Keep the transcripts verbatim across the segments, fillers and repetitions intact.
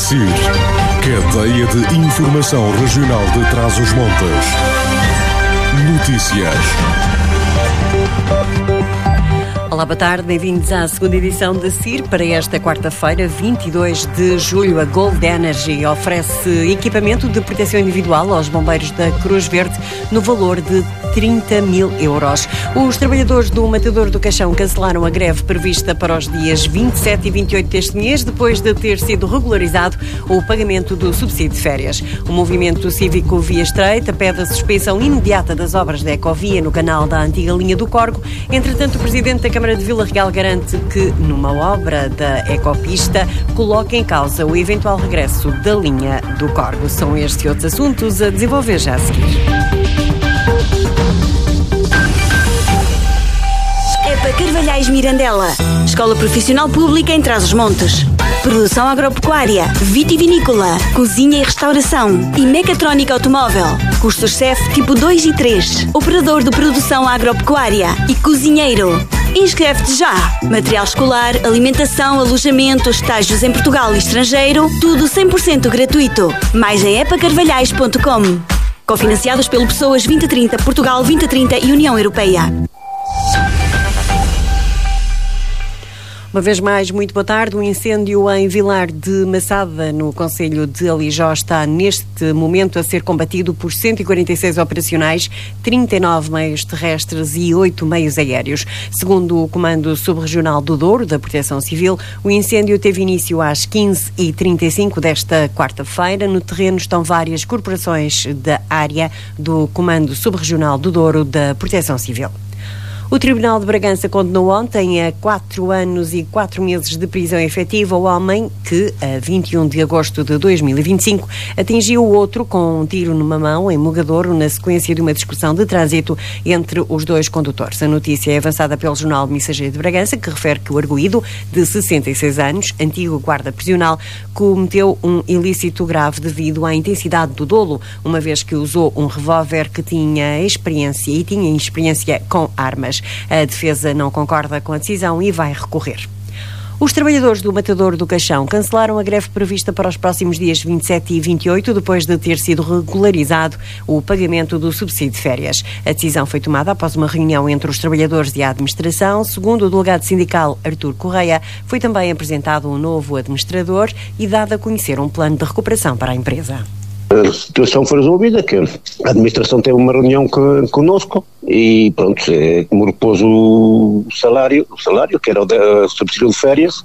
S I R, Cadeia de Informação Regional de Trás-os-Montes. Notícias. Olá, boa tarde, bem-vindos à segunda edição da S I R. Para esta quarta-feira, vinte e dois de julho, a Gold Energy oferece equipamento de proteção individual aos bombeiros da Cruz Verde no valor de trinta mil euros. Os trabalhadores do Matador do Caixão cancelaram a greve prevista para os dias vinte e sete e vinte e oito deste mês, depois de ter sido regularizado o pagamento do subsídio de férias. O movimento cívico Via Estreita pede a suspensão imediata das obras da Ecovia no canal da antiga linha do Corgo. Entretanto, o presidente da Câmara de Vila Real garante que, numa obra da Ecopista, coloca em causa o eventual regresso da linha do Corgo. São estes e outros assuntos a desenvolver já a seguir. EPA Carvalhais Mirandela, Escola Profissional Pública em Trás-os-Montes. Produção agropecuária, vitivinícola, cozinha e restauração e mecatrónica automóvel. Cursos C E F tipo dois e três. Operador de produção agropecuária e cozinheiro. Inscreve-te já. Material escolar, alimentação, alojamento, estágios em Portugal e estrangeiro, tudo cem por cento gratuito. Mais em epa carvalhais ponto com. Cofinanciados pelo Pessoas vinte trinta, Portugal vinte trinta e União Europeia. Uma vez mais, muito boa tarde. O incêndio em Vilar de Massada, no concelho de Alijó, está neste momento a ser combatido por cento e quarenta e seis operacionais, trinta e nove meios terrestres e oito meios aéreos. Segundo o Comando Subregional do Douro, da Proteção Civil, o incêndio teve início às quinze e trinta e cinco desta quarta-feira. No terreno estão várias corporações da área do Comando Subregional do Douro, da Proteção Civil. O Tribunal de Bragança condenou ontem a quatro anos e quatro meses de prisão efetiva o homem que, a vinte e um de agosto de dois mil e vinte e cinco, atingiu o outro com um tiro numa mão em Mogadouro na sequência de uma discussão de trânsito entre os dois condutores. A notícia é avançada pelo jornal Mensageiro de Bragança, que refere que o arguido, de sessenta e seis anos, antigo guarda prisional, cometeu um ilícito grave devido à intensidade do dolo, uma vez que usou um revólver que tinha experiência e tinha experiência com armas. A defesa não concorda com a decisão e vai recorrer. Os trabalhadores do Matador do Caixão cancelaram a greve prevista para os próximos dias vinte e sete e vinte e oito, depois de ter sido regularizado o pagamento do subsídio de férias. A decisão foi tomada após uma reunião entre os trabalhadores e a administração. Segundo o delegado sindical Artur Correia, foi também apresentado um novo administrador e dado a conhecer um plano de recuperação para a empresa. A situação foi resolvida, que a administração teve uma reunião con- connosco e pronto, é, como repôs o salário, o salário que era o, de, o subsídio de férias,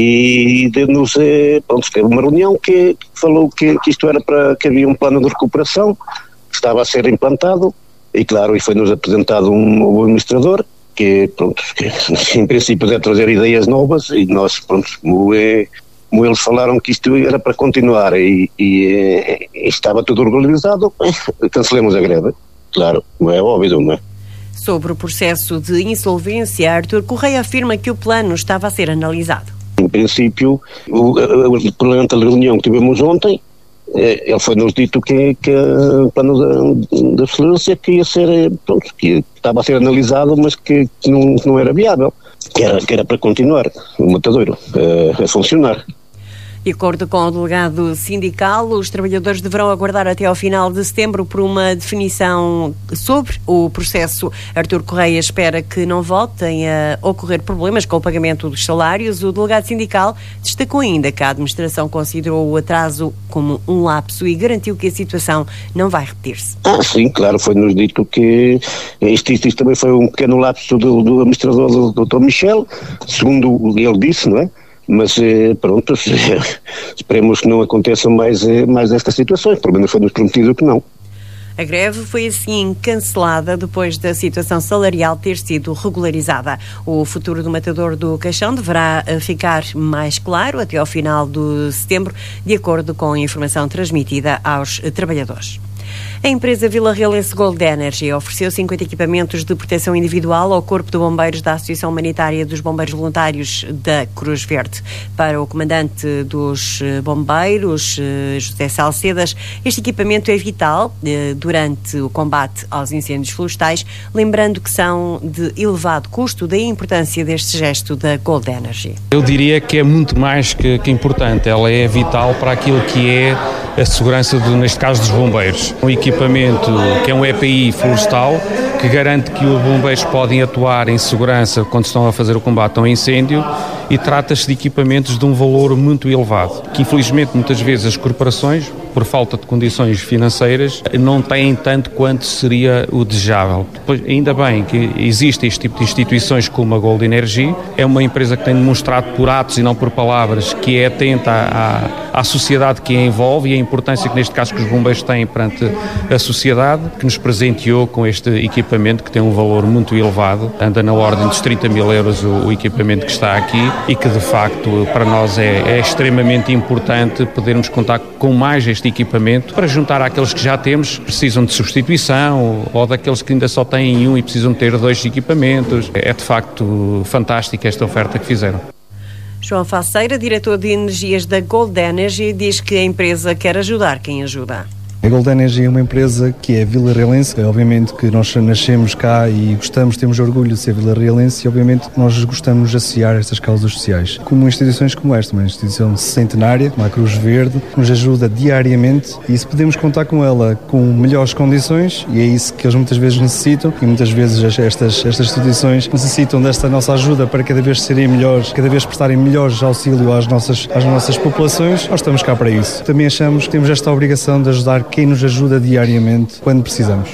e deu-nos, é, pronto, teve uma reunião que, que falou que, que isto era para que havia um plano de recuperação que estava a ser implantado e claro, e foi-nos apresentado um novo administrador que, pronto, que em princípio deve trazer ideias novas e nós, pronto, como é... Como eles falaram que isto era para continuar e, e, e estava tudo organizado, cancelemos a greve. Claro, não é óbvio, não é? Sobre o processo de insolvência, Artur Correia afirma que o plano estava a ser analisado. Em princípio, o, durante a reunião que tivemos ontem, ele foi-nos dito que, que o plano da excelência que ia ser, pronto, que estava a ser analisado, mas que, que, não, que não era viável, que era, que era para continuar o Matadouro a, a funcionar. De acordo com o delegado sindical, os trabalhadores deverão aguardar até ao final de setembro por uma definição sobre o processo. Artur Correia espera que não voltem a ocorrer problemas com o pagamento dos salários. O delegado sindical destacou ainda que a administração considerou o atraso como um lapso e garantiu que a situação não vai repetir-se. Ah, sim, claro, foi-nos dito que isto, isto, isto também foi um pequeno lapso do, do administrador, do doutor Michel, segundo ele disse, não é? Mas pronto, esperemos que não aconteçam mais, mais estas situações, pelo menos foi-nos prometido que não. A greve foi assim cancelada depois da situação salarial ter sido regularizada. O futuro do Matador do Caixão deverá ficar mais claro até ao final de setembro, de acordo com a informação transmitida aos trabalhadores. A empresa vilarrealense Gold Energy ofereceu cinquenta equipamentos de proteção individual ao Corpo de Bombeiros da Associação Humanitária dos Bombeiros Voluntários da Cruz Verde. Para o comandante dos bombeiros, José Salcedas, este equipamento é vital durante o combate aos incêndios florestais, lembrando que são de elevado custo, daí a importância deste gesto da Gold Energy. Eu diria que é muito mais que, que importante, ela é vital para aquilo que é a segurança, de, neste caso, dos bombeiros. Um equipamento que é um E P I florestal, que garante que os bombeiros podem atuar em segurança quando estão a fazer o combate ao incêndio, e trata-se de equipamentos de um valor muito elevado, que infelizmente muitas vezes as corporações, por falta de condições financeiras, não têm tanto quanto seria o desejável. Pois, ainda bem que existe este tipo de instituições como a Gold Energy, é uma empresa que tem demonstrado por atos e não por palavras que é atenta à, à sociedade que a envolve e a importância que neste caso que os bombeiros têm perante a sociedade, que nos presenteou com este equipamento que tem um valor muito elevado, anda na ordem dos trinta mil euros o, o equipamento que está aqui, e que de facto para nós é, é extremamente importante podermos contar com mais este equipamento para juntar àqueles que já temos, precisam de substituição, ou daqueles que ainda só têm um e precisam ter dois equipamentos. É de facto fantástica esta oferta que fizeram. João Faceira, diretor de energias da Gold Energy, diz que a empresa quer ajudar quem ajuda. A Gold Energy é uma empresa que é vilarrealense, obviamente que nós nascemos cá e gostamos, temos orgulho de ser vilarrealense e obviamente nós gostamos de associar estas causas sociais. Como instituições como esta, uma instituição centenária, como a Cruz Verde, que nos ajuda diariamente e se podemos contar com ela com melhores condições, e é isso que eles muitas vezes necessitam, e muitas vezes estas, estas instituições necessitam desta nossa ajuda para cada vez serem melhores, cada vez prestarem melhores auxílio às nossas, às nossas populações, nós estamos cá para isso. Também achamos que temos esta obrigação de ajudar quem nos ajuda diariamente quando precisamos.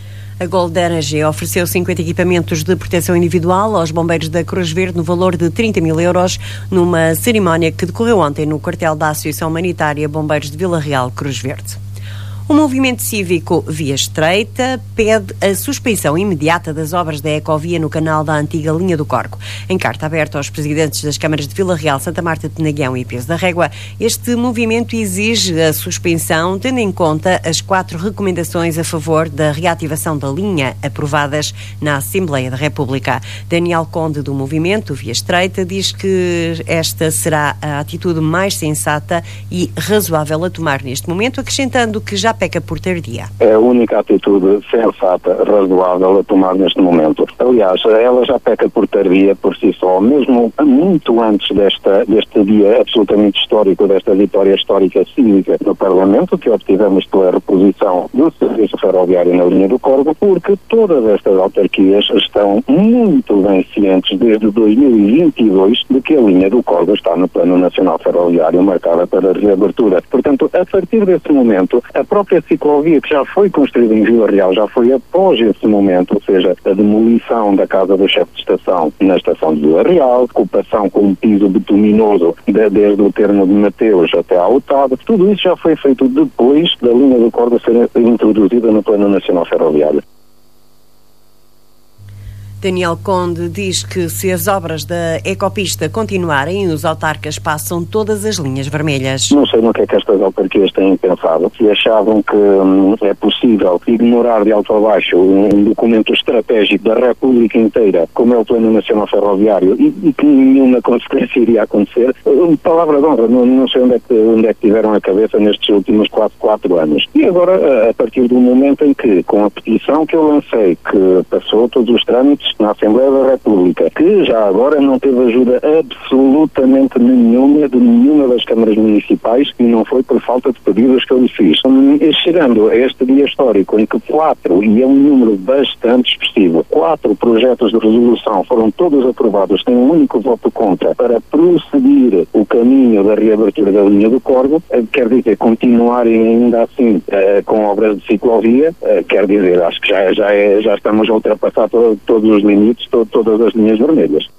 A Gold Energy ofereceu cinquenta equipamentos de proteção individual aos bombeiros da Cruz Verde no valor de trinta mil euros numa cerimónia que decorreu ontem no quartel da Associação Humanitária Bombeiros de Vila Real Cruz Verde. O movimento cívico Via Estreita pede a suspensão imediata das obras da ecovia no canal da antiga Linha do Corgo. Em carta aberta aos presidentes das câmaras de Vila Real, Santa Marta de Penaguão e Peso da Régua, este movimento exige a suspensão, tendo em conta as quatro recomendações a favor da reativação da linha aprovadas na Assembleia da República. Daniel Conde, do movimento Via Estreita, diz que esta será a atitude mais sensata e razoável a tomar neste momento, acrescentando que já peca por tardia. É a única atitude sensata, razoável a tomar neste momento. Aliás, ela já peca por tardia por si só, mesmo muito antes desta, deste dia absolutamente histórico, desta vitória histórica cívica no Parlamento, que obtivemos pela reposição do serviço ferroviário na linha do Corgo, porque todas estas autarquias estão muito bem cientes desde dois mil e vinte e dois de que a linha do Corgo está no Plano Nacional Ferroviário marcada para reabertura. Portanto, a partir desse momento, a própria A ciclovia que já foi construída em Vila Real já foi após esse momento, ou seja, a demolição da casa do chefe de estação na estação de Vila Real, ocupação com um piso bituminoso de, desde o termo de Mateus até à Otávio, tudo isso já foi feito depois da linha do Corgo ser introduzida no Plano Nacional Ferroviário. Daniel Conde diz que se as obras da ecopista continuarem, os autarcas passam todas as linhas vermelhas. Não sei no que é que estas autarquias têm pensado. Se achavam que hum, é possível ignorar de alto a baixo um, um documento estratégico da República inteira, como é o Plano Nacional Ferroviário, e, e que nenhuma consequência iria acontecer, um, palavra de honra, não, não sei onde é, que, onde é que tiveram a cabeça nestes últimos quase quatro anos. E agora, a partir do momento em que, com a petição que eu lancei, que passou todos os trâmites na Assembleia da República, que já agora não teve ajuda absolutamente nenhuma de nenhuma das câmaras municipais, e não foi por falta de pedidos que eu lhe fiz. Chegando a este dia histórico em que quatro, e é um número bastante expressivo, quatro projetos de resolução foram todos aprovados, tem um único voto contra, para prosseguir o caminho da reabertura da linha do Corgo, quer dizer, continuarem ainda assim eh, com obras de ciclovia, eh, quer dizer, acho que já, já, é, já estamos a ultrapassar to, todos os limites, to, todas as linhas vermelhas.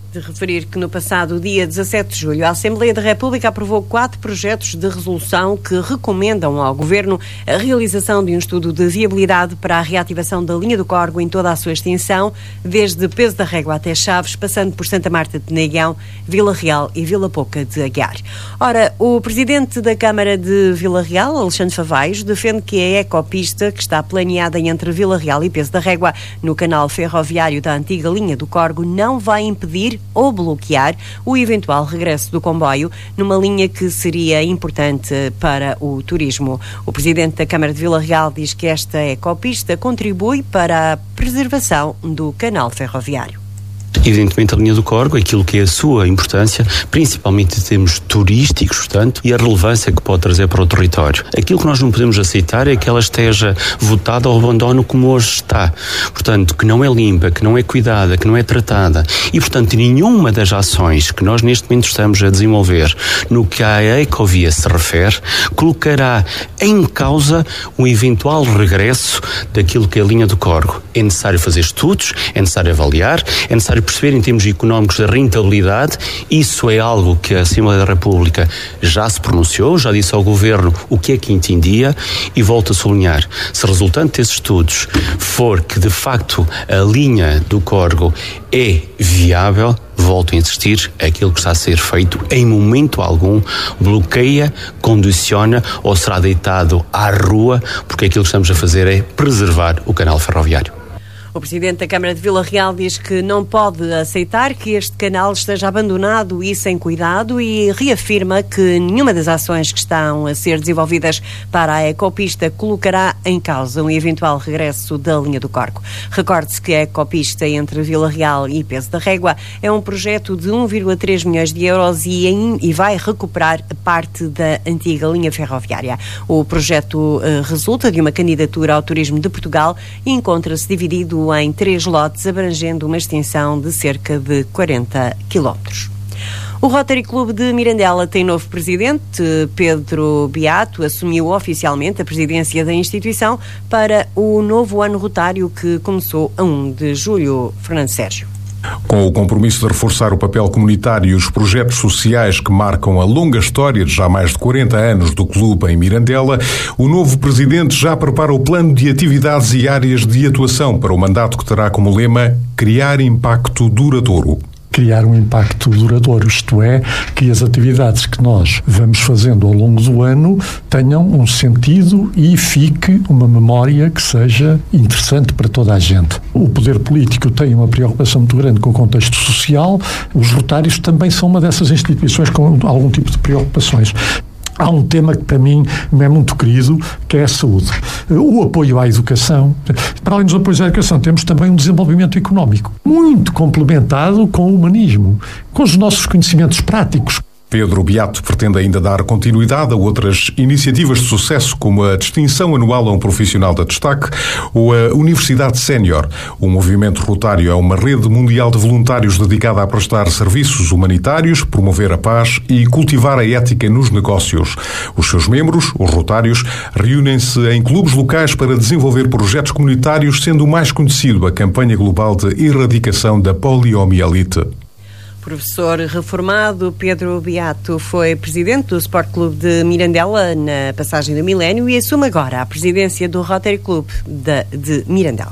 de referir que no passado dia dezassete de julho a Assembleia da República aprovou quatro projetos de resolução que recomendam ao Governo a realização de um estudo de viabilidade para a reativação da linha do Corgo em toda a sua extensão, desde Peso da Régua até Chaves, passando por Santa Marta de Negão, Vila Real e Vila Pouca de Aguiar. Ora, o Presidente da Câmara de Vila Real, Alexandre Favais, defende que a ecopista que está planeada entre Vila Real e Peso da Régua no canal ferroviário da antiga linha do Corgo não vai impedir ou bloquear o eventual regresso do comboio numa linha que seria importante para o turismo. O Presidente da Câmara de Vila Real diz que esta ecopista contribui para a preservação do canal ferroviário. Evidentemente a linha do Corgo, aquilo que é a sua importância, principalmente em termos turísticos, portanto, e a relevância que pode trazer para o território. Aquilo que nós não podemos aceitar é que ela esteja votada ao abandono como hoje está. Portanto, que não é limpa, que não é cuidada, que não é tratada. E, portanto, nenhuma das ações que nós neste momento estamos a desenvolver no que à ecovia se refere, colocará em causa um eventual regresso daquilo que é a linha do Corgo. É necessário fazer estudos, é necessário avaliar, é necessário perceber em termos económicos da rentabilidade. Isso é algo que a Assembleia da República já se pronunciou, já disse ao Governo o que é que entendia e volto a sublinhar. Se resultante desses estudos for que de facto a linha do Corgo é viável, volto a insistir, aquilo que está a ser feito em momento algum bloqueia, condiciona ou será deitado à rua, porque aquilo que estamos a fazer é preservar o canal ferroviário. O Presidente da Câmara de Vila Real diz que não pode aceitar que este canal esteja abandonado e sem cuidado e reafirma que nenhuma das ações que estão a ser desenvolvidas para a ecopista colocará em causa um eventual regresso da linha do Corgo. Recorde-se que a ecopista entre Vila Real e Peso da Régua é um projeto de um vírgula três milhões de euros e, em, e vai recuperar parte da antiga linha ferroviária. O projeto uh, resulta de uma candidatura ao turismo de Portugal e encontra-se dividido em três lotes, abrangendo uma extensão de cerca de quarenta quilómetros. O Rotary Clube de Mirandela tem novo presidente. Pedro Beato assumiu oficialmente a presidência da instituição para o novo ano rotário que começou a primeiro de julho. Fernando Sérgio. Com o compromisso de reforçar o papel comunitário e os projetos sociais que marcam a longa história de já mais de quarenta anos do clube em Mirandela, o novo presidente já prepara o plano de atividades e áreas de atuação para o mandato que terá como lema Criar Impacto Duradouro. Criar um impacto duradouro, isto é, que as atividades que nós vamos fazendo ao longo do ano tenham um sentido e fique uma memória que seja interessante para toda a gente. O poder político tem uma preocupação muito grande com o contexto social, os rotários também são uma dessas instituições com algum tipo de preocupações. Há um tema que para mim me é muito querido, que é a saúde. O apoio à educação. Para além dos apoios à educação, temos também um desenvolvimento económico, muito complementado com o humanismo, com os nossos conhecimentos práticos. Pedro Beato pretende ainda dar continuidade a outras iniciativas de sucesso, como a distinção anual a um profissional de destaque ou a Universidade Sénior. O movimento rotário é uma rede mundial de voluntários dedicada a prestar serviços humanitários, promover a paz e cultivar a ética nos negócios. Os seus membros, os rotários, reúnem-se em clubes locais para desenvolver projetos comunitários, sendo o mais conhecido a campanha global de erradicação da poliomielite. Professor reformado Pedro Beato foi presidente do Sport Clube de Mirandela na passagem do milénio e assume agora a presidência do Rotary Clube de, de Mirandela.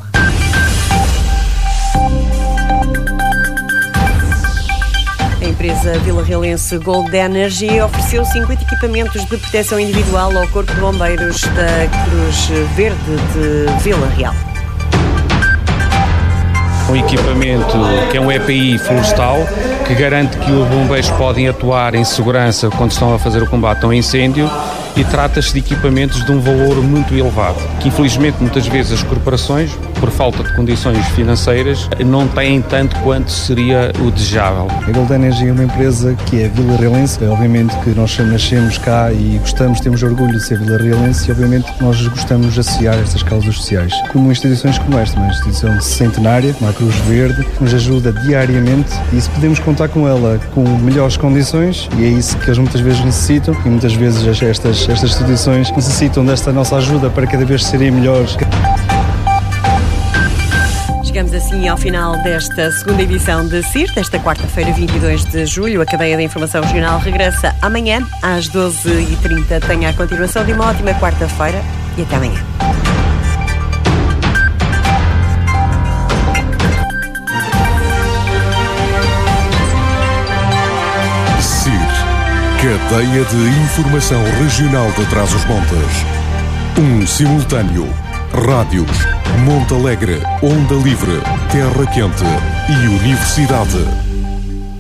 A empresa vilarrealense Gold Energy ofereceu cinquenta equipamentos de proteção individual ao Corpo de Bombeiros da Cruz Verde de Vila Real. Um equipamento que é um E P I florestal, que garante que os bombeiros podem atuar em segurança quando estão a fazer o combate a um incêndio, e trata-se de equipamentos de um valor muito elevado, que infelizmente muitas vezes as corporações, por falta de condições financeiras, não têm tanto quanto seria o desejável. A Gold Energy é uma empresa que é vilarrealense, obviamente que nós nascemos cá e gostamos, temos orgulho de ser vilarrealense e obviamente nós gostamos de associar estas causas sociais, como instituições como esta, uma instituição centenária, uma Cruz Verde, que nos ajuda diariamente e se podemos contar com ela com melhores condições, e é isso que eles muitas vezes necessitam, e muitas vezes estas, estas instituições necessitam desta nossa ajuda para cada vez serem melhores. Chegamos assim ao final desta segunda edição de C I R, desta quarta-feira, vinte e dois de julho. A cadeia da informação regional regressa amanhã às doze e trinta. Tenha a continuação de uma ótima quarta-feira e até amanhã. C I R, Cadeia de Informação Regional de Trás-os-Montes. Um simultâneo. Rádios, Monte Alegre, Onda Livre, Terra Quente e Universidade.